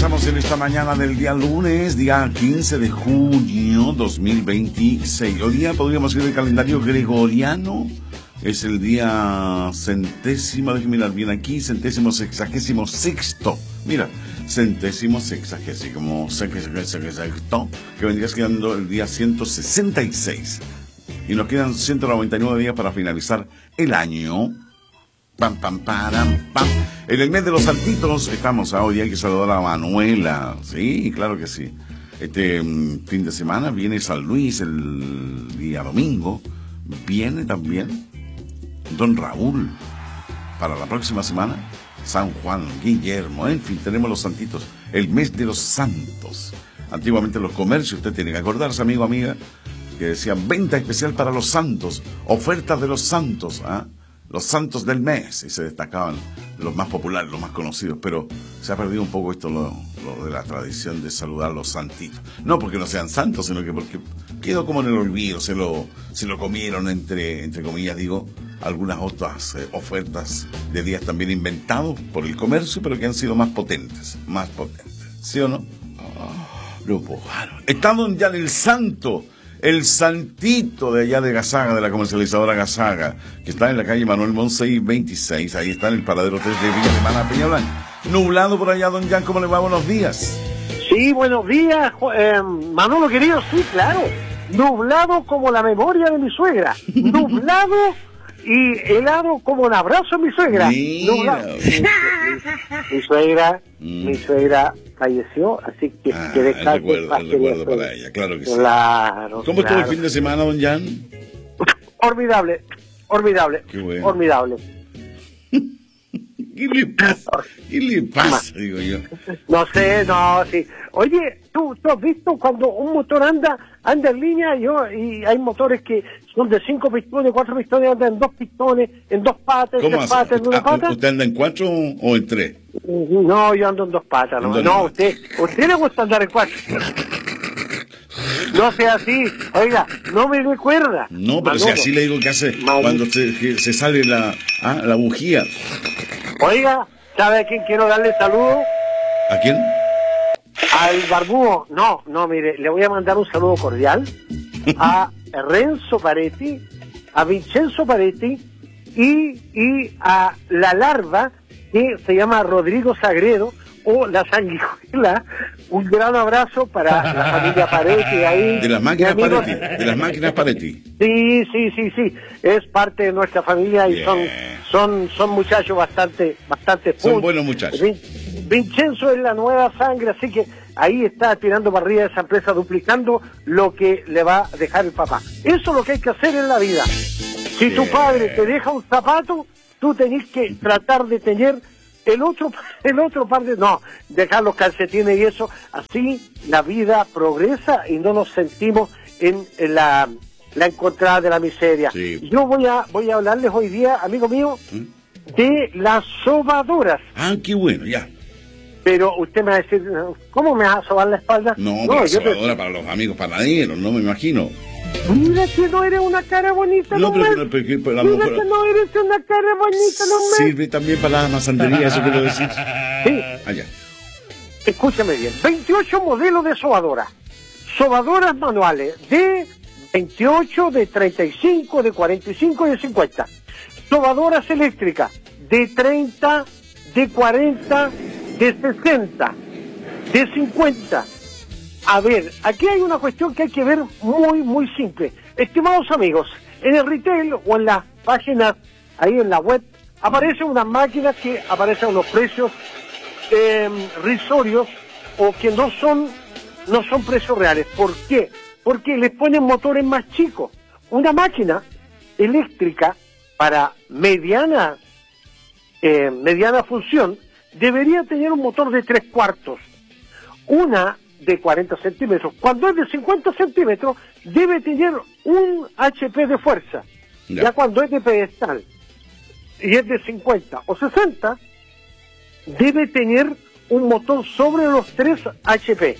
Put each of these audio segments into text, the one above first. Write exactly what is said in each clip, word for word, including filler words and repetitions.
avanzamos en esta mañana del día lunes, día quince de junio dos mil veintiséis. Hoy día podríamos ir del calendario gregoriano. Es el día centésimo, déjeme mirar bien aquí, centésimo sexagésimo sexto. Mira, centésimo sexagésimo sexto, que vendría siendo el día ciento sesenta y seis. Y nos quedan ciento noventa y nueve días para finalizar el año. Pam, pam, param, pam. En el mes de los santitos estamos a hoy, hay que saludar a Manuela. Sí, claro que sí. Este um, fin de semana viene San Luis el día domingo. Viene también Don Raúl. Para la próxima semana, San Juan, Guillermo, en fin, tenemos los santitos. El mes de los santos. Antiguamente los comercios, usted tiene que acordarse, amigo, amiga, que decían venta especial para los santos, ofertas de los santos, ¿ah? Los santos del mes, y se destacaban los más populares, los más conocidos, pero se ha perdido un poco esto, lo, lo de la tradición de saludar a los santitos. No porque no sean santos, sino que porque quedó como en el olvido, se lo, se lo comieron, entre, entre comillas, digo, algunas otras eh, ofertas de días también inventados por el comercio, pero que han sido más potentes, más potentes, ¿sí o no? Oh, lo empujaron. Estamos ya en el santo, el santito de allá de Gazaga, de la comercializadora Gazaga, que está en la calle Manuel Montsey veintiséis, ahí está en el paradero tres de Villa Alemana, Peña Blanca. Nublado por allá, don Jan, ¿cómo le va? Buenos días. Sí, buenos días, eh, Manolo querido, sí, claro. Nublado como la memoria de mi suegra. Nublado y helado como un abrazo de mi suegra. Mira. Mi, mi, mi suegra, mm. mi suegra falleció, así que ah, que el recuerdo, el recuerdo para ella, claro que sí. Claro, ¿Cómo claro. estuvo el fin de semana, don Jan? Formidable, formidable, Qué bueno. formidable. ¿Qué le pasa? ¿Qué le pasa? Digo yo. No sé, no, sí. Oye, ¿tú, tú has visto cuando un motor anda anda en línea yo y hay motores que son de cinco pistones, cuatro pistones, andan en dos pistones, en dos patas, en tres patas, en una ah, pata? ¿Usted anda en cuatro o en tres? No, yo ando en dos patas. No, no, usted, usted le gusta andar en cuatro. No sea así, oiga, no me recuerda. No, pero si así le digo que hace Manolo. Cuando se, que se sale la, ah, la bujía. Oiga, ¿sabe a quién quiero darle saludo? ¿A quién? Al barbudo. No, no, mire, le voy a mandar un saludo cordial a Renzo Paretti, a Vincenzo Paretti y, y a la larva que se llama Rodrigo Sagredo, o la sanguijuela. Un gran abrazo para la familia Paretti ahí. De las máquinas Paretti, de las máquinas Paretti. Sí, sí, sí, sí. Es parte de nuestra familia y yeah. son son son muchachos bastante bastante son puntos. Buenos muchachos. Vin, Vincenzo es la nueva sangre, así que ahí está tirando para arriba esa empresa, duplicando lo que le va a dejar el papá. Eso es lo que hay que hacer en la vida. Si yeah. tu padre te deja un zapato, tú tenés que tratar de tener el otro el otro par de... No, dejar los calcetines y eso. Así la vida progresa y no nos sentimos en, en la, la encontrada de la miseria. Sí. Yo voy a voy a hablarles hoy día, amigo mío, ¿Mm? de las sobadoras. Ah, qué bueno, ya. Pero usted me va a decir, ¿cómo me va a sobar la espalda? No, no, la sobadora te... para los amigos panaderos, no me imagino. Mira que no eres una cara bonita, no, no pero, pero, pero, pero, Mira que no eres una cara bonita, no me... Sirve también para la masandería, eso quiero decir. Sí. Allá. Escúchame bien, veintiocho modelos de sobadora. Sobadoras manuales de veintiocho, de treinta y cinco, de cuarenta y cinco y de cincuenta. Sobadoras eléctricas de treinta, de cuarenta, de sesenta, de cincuenta. A ver, aquí hay una cuestión que hay que ver muy, muy simple. Estimados amigos, en el retail o en las páginas, ahí en la web, aparecen unas máquinas que aparecen unos precios eh, risorios o que no son, no son precios reales. ¿Por qué? Porque les ponen motores más chicos. Una máquina eléctrica para mediana, eh, mediana función debería tener un motor de tres cuartos. Una de cuarenta centímetros. Cuando es de cincuenta centímetros, debe tener un H P de fuerza. Ya, ya cuando es de pedestal y es de cincuenta o sesenta, debe tener un motor sobre los tres H P.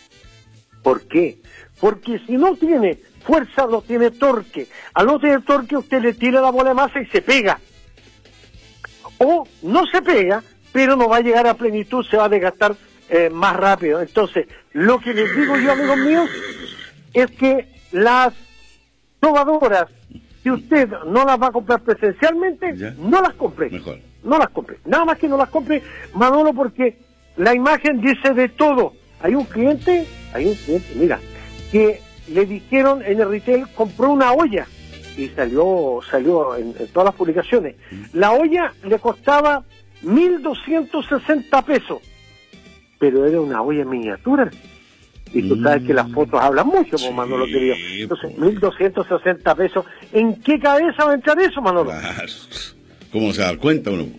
¿Por qué? Porque si no tiene fuerza, no tiene torque. Al no tener torque, usted le tira la bola de masa y se pega. O no se pega, pero no va a llegar a plenitud, se va a desgastar eh, más rápido. Entonces, lo que les digo yo, amigos míos, es que las sobadoras, si usted no las va a comprar presencialmente, ¿Ya? no las compre. Mejor. No las compre. Nada más que no las compre, Manolo, porque la imagen dice de todo. Hay un cliente, hay un cliente, mira, que le dijeron en el retail, compró una olla, y salió salió en, en todas las publicaciones. La olla le costaba mil doscientos sesenta pesos, pero era una olla en miniatura. Y tú sabes que las fotos hablan mucho, Sí, pues, Manolo querido. Entonces, pues. mil doscientos sesenta pesos. ¿En qué cabeza va a entrar eso, Manolo? Claro. ¿Cómo se da cuenta uno?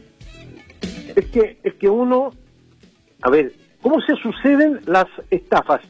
Es que, es que uno, a ver, ¿cómo se suceden las estafas?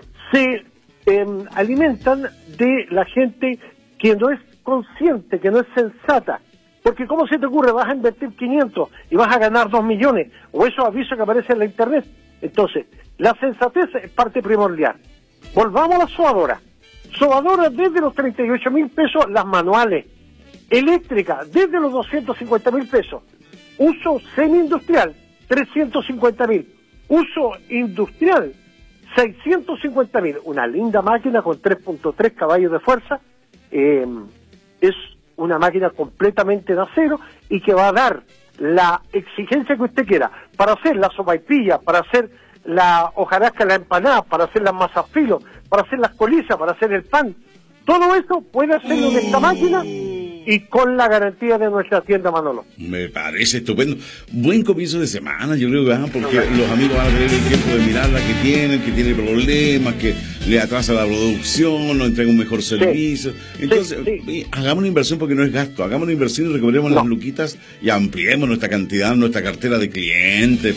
Se eh, alimentan de la gente que no es consciente, que no es sensata. Porque ¿cómo se te ocurre? Vas a invertir quinientos y vas a ganar dos millones, o esos avisos que aparecen en la internet. Entonces, la sensatez es parte primordial. Volvamos a la sobadora. Sobadoras desde los treinta y ocho mil pesos, las manuales. Eléctricas desde los doscientos cincuenta mil pesos. Uso semi-industrial, trescientos cincuenta mil. Uso industrial, seiscientos cincuenta mil. Una linda máquina con tres punto tres caballos de fuerza. Eh, es una máquina completamente de acero y que va a dar la exigencia que usted quiera para hacer la sopaipilla, para hacer la hojarasca, la empanada, para hacer las masas filo, para hacer las colizas, para hacer el pan. Todo eso puede hacerlo en esta máquina y con la garantía de nuestra tienda, Manolo. Me parece estupendo. Buen comienzo de semana, yo creo que van, porque los amigos van a tener el tiempo de mirar la que tienen, que tiene problemas, que le atrasa la producción, no entrega un mejor servicio. Sí, Entonces, sí, sí. hagamos una inversión porque no es gasto, hagamos una inversión y recuperemos No. las luquitas y ampliemos nuestra cantidad, nuestra cartera de clientes,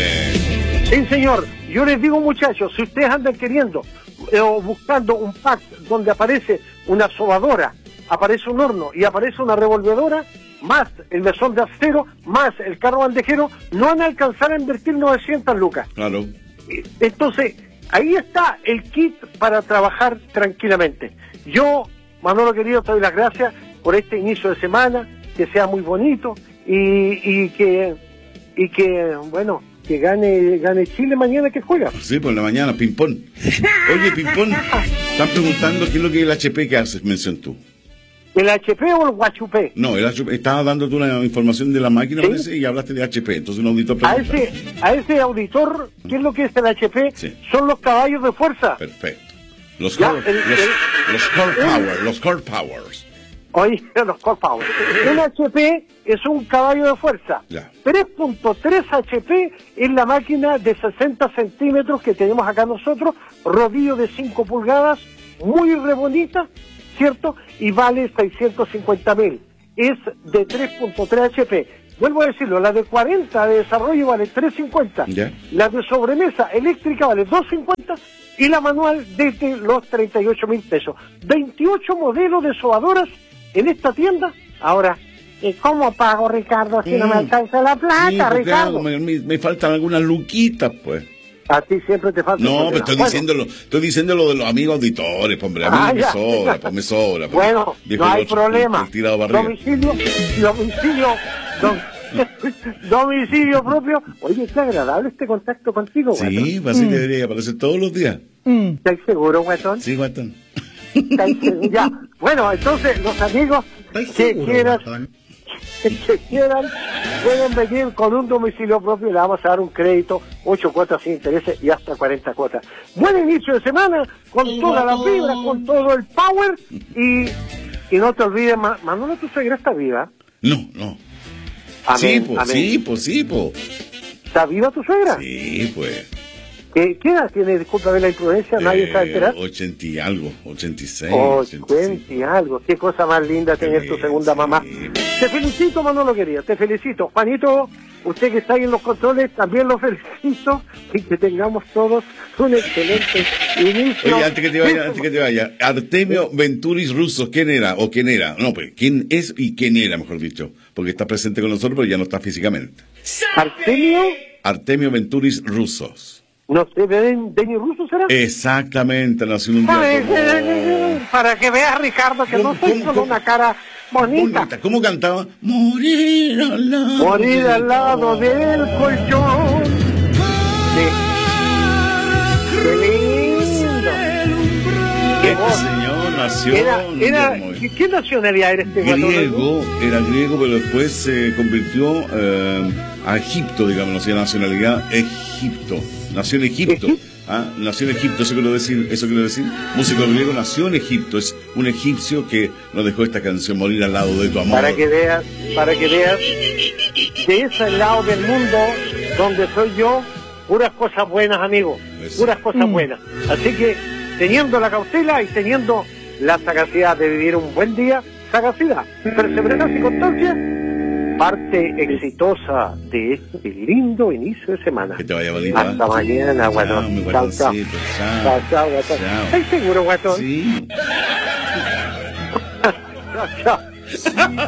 pues. Sí, señor. Yo les digo, muchachos, si ustedes andan queriendo eh, o buscando un pack donde aparece una sobadora, aparece un horno y aparece una revolvedora, más el mesón de acero, más el carro bandejero, no van a alcanzar a invertir novecientas lucas. Claro. Entonces, ahí está el kit para trabajar tranquilamente. Yo, Manolo querido, te doy las gracias por este inicio de semana, que sea muy bonito y, y que, y que, bueno, que gane gane Chile mañana que juega. Sí, por la mañana, ping-pong. Oye, ping-pong, están preguntando qué es lo que es el H P que haces, mención tú. ¿El H P o el Guachupé? No, el H P, estaba dando tú una información de la máquina, ¿Sí? parece, y hablaste de H P, entonces un auditor A pregunta. ese, a ese auditor, ¿qué es lo que es el H P? Sí. Son los caballos de fuerza. Perfecto. Los Ya, core, el- los, el- los core el- power, los core powers. Oye, los core power. El H P es un caballo de fuerza. Ya. tres punto tres H P es la máquina de sesenta centímetros que tenemos acá nosotros, rodillo de cinco pulgadas, muy re bonita, ¿cierto? Y vale seiscientos cincuenta mil. Es de tres punto tres H P. Vuelvo a decirlo, la de cuarenta de desarrollo vale trescientos cincuenta. Ya. La de sobremesa eléctrica vale doscientos cincuenta. Y la manual desde los treinta y ocho mil pesos. veintiocho modelos de sobadoras en esta tienda. Ahora, ¿y cómo pago, Ricardo, si no me Mm. alcanza la plata, Sí, porque Ricardo? hago, me, me- me faltan algunas luquitas, pues. A ti siempre te falta... No, pero estoy Bueno, diciéndolo, estoy diciendo lo de los amigos auditores, pues, hombre, a mí Ah, me ya. sobra, pues me sobra. pues. Bueno, Dijo no el hay otro, problema. el tirado para arriba. Domicilio, domicilio, dom- domicilio propio. Oye, qué agradable este contacto contigo, Sí, guatón. pues así debería aparecer todos los días. ¿Estás seguro, guatón? Sí, Guatón. ¿Estáis seguros? Ya. Bueno, entonces, los amigos que quieran, que quieran pueden venir con un domicilio propio y le vamos a dar un crédito, ocho cuotas sin intereses y hasta cuarenta cuotas. Buen inicio de semana, con toda la vibra, con todo el power y, y no te olvides, Ma- Manolo, tu suegra está viva. No, no. Amén, sí, pues, amén. sí, pues, sí, pues. ¿Está viva tu suegra? Sí, pues. ¿Qué, qué edad tiene? Discúlpame la imprudencia, nadie se va a enterar. ochenta y algo, ochenta y seis. ochenta y algo, qué cosa más linda tener tu segunda Sí. mamá. Te felicito, Manolo querido, te felicito. Juanito, usted que está ahí en los controles, también lo felicito y que tengamos todos un excelente inicio. Oye, antes que te vaya, antes que te vaya, Artemio Venturis Russo, ¿quién era? ¿O quién era? No, pues, ¿quién es y quién era, mejor dicho? Porque está presente con nosotros, pero ya no está físicamente. Artemio, Artemio Venturis Russos. no sé, ¿de Denis Russo será? Exactamente, nació un día Ay, como- eh, para que veas, Ricardo, que no ¿Cómo, soy cómo, solo cómo? una cara bonita. bonita. ¿Cómo cantaba? Morir al lado. Morir al lado del del colchón. Sí. favor. señor nació Era, en era, Guillermo. ¿qué, ¿Qué nacionalidad era este guatón? Griego, era griego, pero después se convirtió eh, a Egipto, digamos, la nacionalidad Egipto. Nació en Egipto. ¿Egipto? ¿Ah? Nació en Egipto, eso quiero decir, eso quiero decir. Músico griego nació en Egipto, es un egipcio que nos dejó esta canción, Morir al lado de tu amor. Para que veas, para que veas, de ese lado del mundo donde soy yo, puras cosas buenas, amigo, Eso. puras cosas Mm. buenas. Así que, teniendo la cautela y teniendo la sagacidad de vivir un buen día, sagacidad, perseverancia y constancia, parte exitosa de este lindo inicio de semana. Que te vaya bonito. Hasta ¿eh? mañana, Chao, guatón. mi Chao, chao. guatoncito, chao. Chao, chao, guatón. Chao. ¿Estás seguro, guatón? Sí. Chao, chao.